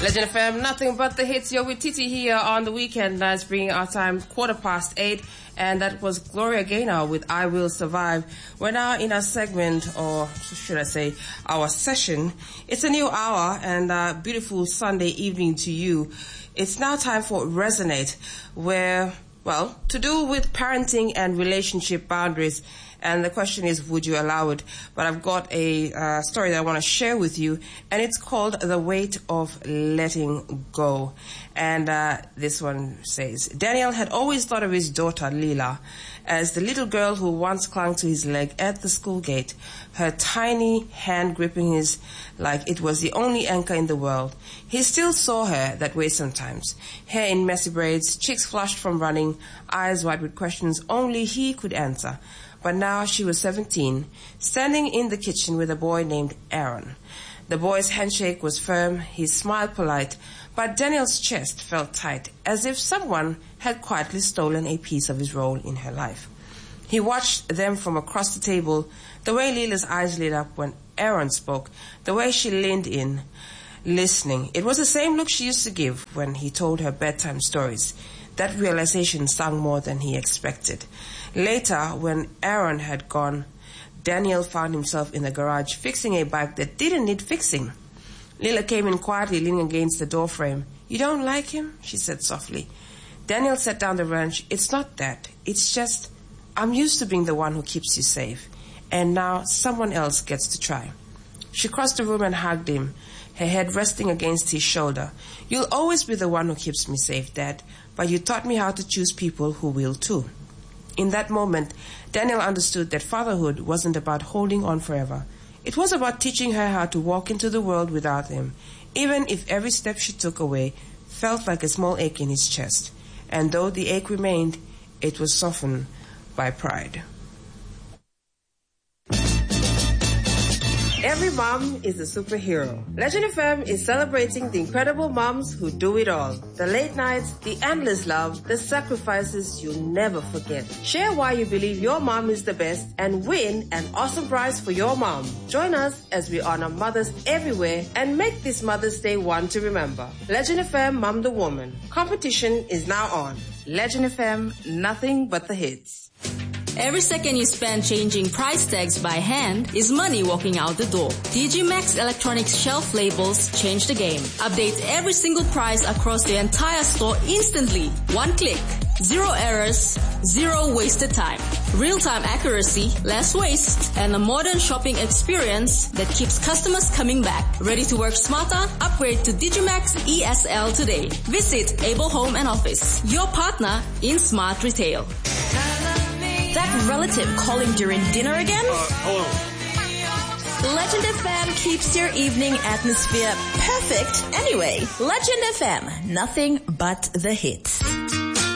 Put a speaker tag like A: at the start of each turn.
A: Legend FM, nothing but the hits. You're with Titi here on the weekend. That's bringing our time 8:15, and that was Gloria Gaynor with I Will Survive. We're now in our segment, or should I say, our session. It's a new hour and a beautiful Sunday evening to you. It's now time for Resonate, where, well, to do with parenting and relationship boundaries. And the question is, would you allow it? But I've got a story that I want to share with you, and it's called The Weight of Letting Go. And this one says, Daniel had always thought of his daughter, Leela, as the little girl who once clung to his leg at the school gate, her tiny hand gripping his like it was the only anchor in the world. He still saw her that way sometimes, hair in messy braids, cheeks flushed from running, eyes wide with questions only he could answer. But now she was 17, standing in the kitchen with a boy named Aaron. The boy's handshake was firm, his smile polite, but Daniel's chest felt tight, as if someone had quietly stolen a piece of his role in her life. He watched them from across the table, the way Leela's eyes lit up when Aaron spoke, the way she leaned in, listening. It was the same look she used to give when he told her bedtime stories. That realization stung more than he expected. Later, when Aaron had gone, Daniel found himself in the garage fixing a bike that didn't need fixing. Leela came in quietly, leaning against the doorframe. "You don't like him?" she said softly. Daniel set down the wrench. "It's not that. It's just, I'm used to being the one who keeps you safe. And now someone else gets to try." She crossed the room and hugged him, her head resting against his shoulder. "You'll always be the one who keeps me safe, Dad, but you taught me how to choose people who will too." In that moment, Daniel understood that fatherhood wasn't about holding on forever. It was about teaching her how to walk into the world without him, even if every step she took away felt like a small ache in his chest. And though the ache remained, it was softened by pride. Every mom is a superhero. Legend FM is celebrating the incredible moms who do it all. The late nights, the endless love, the sacrifices you'll never forget. Share why you believe your mom is the best and win an awesome prize for your mom. Join us as we honor mothers everywhere and make this Mother's Day one to remember. Legend FM Mom the Woman. Competition is now on. Legend FM, nothing but the hits.
B: Every second you spend changing price tags by hand is money walking out the door. DG Max Electronics shelf labels change the game. Update every single price across the entire store instantly. One click. Zero errors, zero wasted time. Real-time accuracy, less waste, and a modern shopping experience that keeps customers coming back. Ready to work smarter? Upgrade to Digimax ESL today. Visit Able Home and Office, your partner in smart retail. That relative calling during dinner again?
C: Hello.
B: Legend FM keeps your evening atmosphere perfect anyway. Legend FM, nothing but the hits.